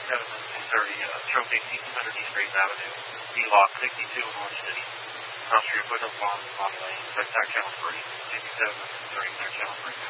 Stroke 1800 East Grace Avenue, D-Lock 62 in Orange City. Cross your foot up on Lane, right side channel 3, 57 30 channel 3.